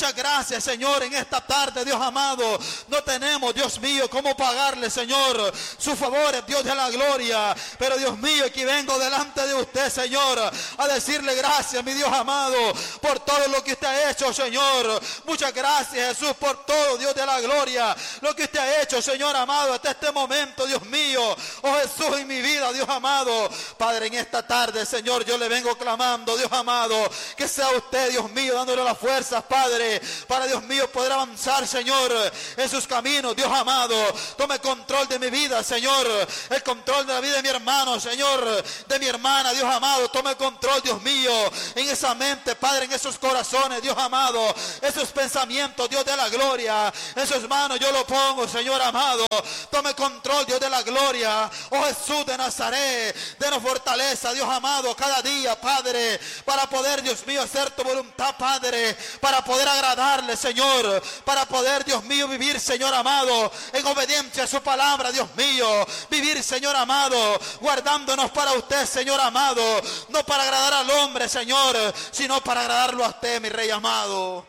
Muchas gracias, Señor, en esta tarde, Dios amado. No tenemos, Dios mío, cómo pagarle, Señor, sus favores, Dios de la gloria. Pero Dios mío, aquí vengo delante de usted, Señor, a decirle gracias, mi Dios amado, por todo lo que usted ha hecho, Señor. Muchas gracias, Jesús, por todo, Dios de la gloria, lo que usted ha hecho, Señor amado, hasta este momento, Dios mío. Oh Jesús, en mi vida, Dios amado. Padre, en esta tarde, Señor, yo le vengo clamando, Dios amado, que sea usted, Dios mío, dándole las fuerzas, Padre, para, Dios mío, poder avanzar, Señor, en sus caminos, Dios amado. Tome control de mi vida, Señor, el control de la vida de mi hermano, Señor, de mi hermana, Dios amado. Tome control, Dios mío, en esa mente, Padre, en esos corazones, Dios amado, esos pensamientos, Dios de la gloria, en sus manos yo lo pongo, Señor amado. Tome control, Dios de la gloria. Oh Jesús de Nazaret, denos fortaleza, Dios amado, cada día, Padre, para poder, Dios mío, hacer tu voluntad, Padre, para poder agradarle, Señor, para poder, Dios mío, vivir, Señor amado, en obediencia a su palabra, Dios mío, vivir, Señor amado, guardándonos para usted, Señor amado, no para agradar al hombre, Señor, sino para agradarlo a usted, mi Rey amado.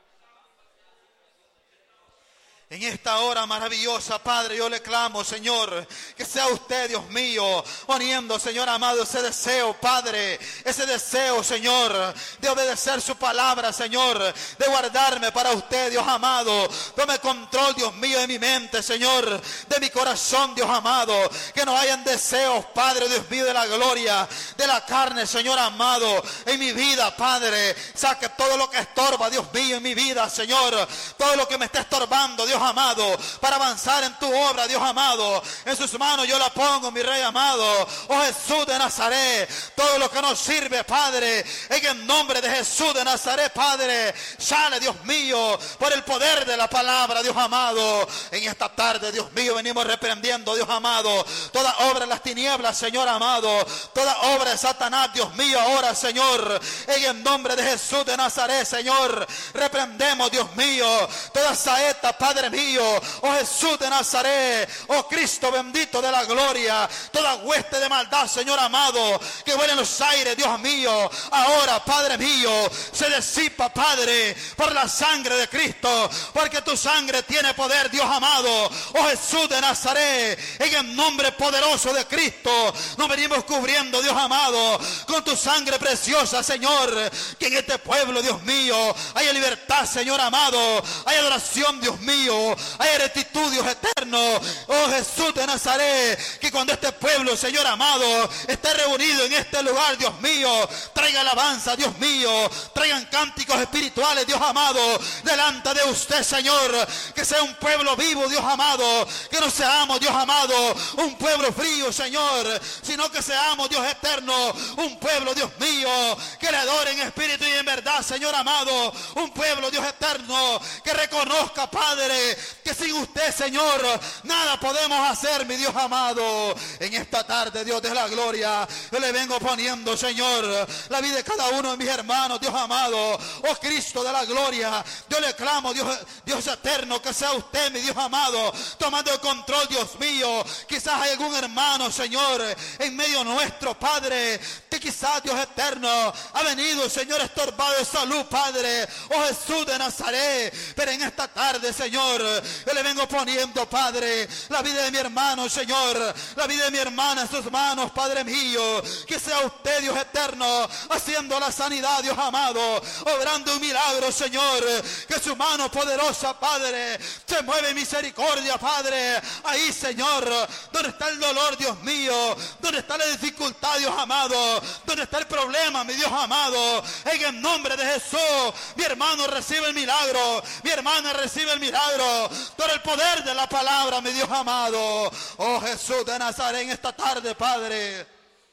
En esta hora maravillosa, Padre, yo le clamo, Señor, que sea usted, Dios mío, poniendo, Señor amado, ese deseo, Padre, ese deseo, Señor, de obedecer su palabra, Señor, de guardarme para usted, Dios amado. Tome control, Dios mío, de mi mente, Señor, de mi corazón, Dios amado, que no hayan deseos, Padre, Dios mío, de la gloria, de la carne, Señor amado, en mi vida, Padre. Saque todo lo que estorba, Dios mío, en mi vida, Señor, todo lo que me está estorbando, Dios amado, para avanzar en tu obra, Dios amado. En sus manos yo la pongo, mi Rey amado. Oh Jesús de Nazaret, todo lo que nos sirve, Padre, en el nombre de Jesús de Nazaret, Padre, sale, Dios mío, por el poder de la palabra, Dios amado. En esta tarde, Dios mío, venimos reprendiendo, Dios amado, toda obra de las tinieblas, Señor amado, toda obra de Satanás, Dios mío, ahora, Señor, en el nombre de Jesús de Nazaret, Señor, reprendemos, Dios mío, toda saeta, Padre mío, oh Jesús de Nazaret, oh Cristo bendito de la gloria, toda hueste de maldad, Señor amado, que vuela en los aires, Dios mío, ahora, Padre mío, se disipa, Padre, por la sangre de Cristo, porque tu sangre tiene poder, Dios amado. Oh Jesús de Nazaret, en el nombre poderoso de Cristo, nos venimos cubriendo, Dios amado, con tu sangre preciosa, Señor, que en este pueblo, Dios mío, haya libertad, Señor amado, hay adoración, Dios mío, hay rectitud, Dios eterno. Oh Jesús de Nazaret, que cuando este pueblo, Señor amado, esté reunido en este lugar, Dios mío, traiga alabanza, Dios mío, traigan cánticos espirituales, Dios amado, delante de usted, Señor, que sea un pueblo vivo, Dios amado, que no seamos, Dios amado, un pueblo frío, Señor, sino que seamos, Dios eterno, un pueblo, Dios mío, que le adore en espíritu y en verdad, Señor amado, un pueblo, Dios eterno, que reconozca, Padre, que sin usted, Señor, nada podemos hacer, mi Dios amado. En esta tarde, Dios de la gloria, yo le vengo poniendo, Señor, la vida de cada uno de mis hermanos, Dios amado. Oh Cristo de la gloria, yo le clamo, Dios eterno, que sea usted, mi Dios amado, tomando el control, Dios mío. Quizás hay algún hermano, Señor, en medio nuestro, Padre, que quizás, Dios eterno, ha venido, Señor, estorbado de salud, Padre. Oh Jesús de Nazaret, pero en esta tarde, Señor, yo le vengo poniendo, Padre, la vida de mi hermano, Señor, la vida de mi hermana en sus manos, Padre mío. Que sea usted, Dios eterno, haciendo la sanidad, Dios amado, obrando un milagro, Señor. Que su mano poderosa, Padre, se mueve en misericordia, Padre. Ahí, Señor, donde está el dolor, Dios mío, donde está la dificultad, Dios amado, donde está el problema, mi Dios amado, en el nombre de Jesús, mi hermano recibe el milagro, mi hermana recibe el milagro, por el poder de la palabra, mi Dios amado. Oh Jesús de Nazaret, en esta tarde, Padre,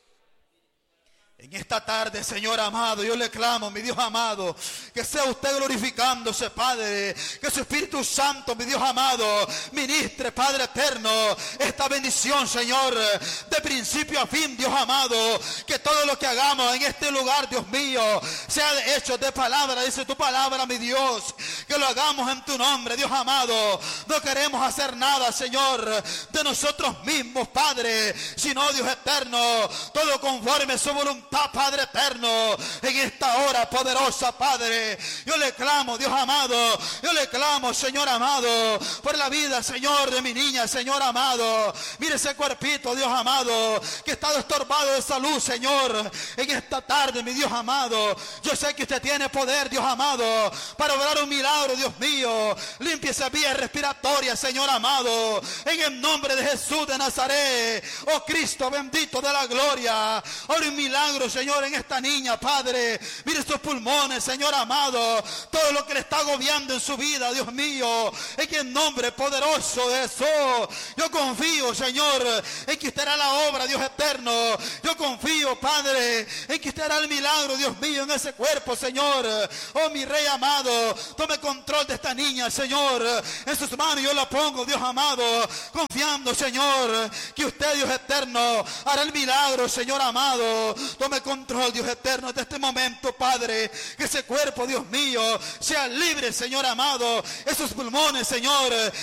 en esta tarde, Señor amado, yo le clamo, mi Dios amado, que sea usted glorificándose, Padre, que su Espíritu Santo, mi Dios amado, ministre, Padre eterno, esta bendición, Señor, de principio a fin, Dios amado, que todo lo que hagamos en este lugar, Dios mío, sea de hechos, de palabra, dice tu palabra, mi Dios, que lo hagamos en tu nombre, Dios amado. No queremos hacer nada, Señor, de nosotros mismos, Padre, sino, Dios eterno, todo conforme a su voluntad, Padre eterno. En esta hora poderosa, Padre, yo le clamo, Dios amado, yo le clamo, Señor amado, por la vida, Señor, de mi niña, Señor amado. Mire ese cuerpito, Dios amado, que está estorbado de salud, Señor, en esta tarde, mi Dios amado. Yo sé que usted tiene poder, Dios amado, para obrar un milagro, Dios mío. Limpie esa vía respiratoria, Señor amado, en el nombre de Jesús de Nazaret. Oh Cristo bendito de la gloria, ora un milagro, Señor, en esta niña, Padre. Mire sus pulmones, Señor amado, todo lo que le está agobiando en su vida, Dios mío, en el nombre poderoso de Jesús. Yo confío, Señor, en que usted hará la obra, Dios eterno. Yo confío, Padre, en que usted hará el milagro, Dios mío, en ese cuerpo, Señor. Oh, mi Rey amado, tome control de esta niña, Señor. En sus manos yo la pongo, Dios amado, confiando, Señor, que usted, Dios eterno, hará el milagro, Señor amado. Tome control, Dios eterno, de este momento, Padre. Que ese cuerpo, Dios mío, sea libre, Señor amado. Esos pulmones, Señor,